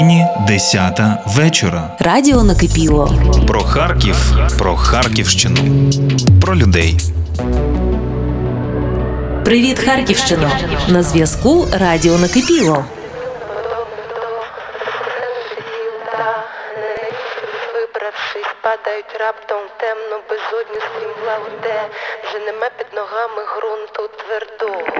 10 вечора. Радіо накипіло. Про Харків, про Харківщину, про людей. Привіт, Харківщино! На зв'язку Радіо накипіло. Вибравшись, падають раптом в темну безодню стрімла у те, вже нема під ногами ґрунту твердого.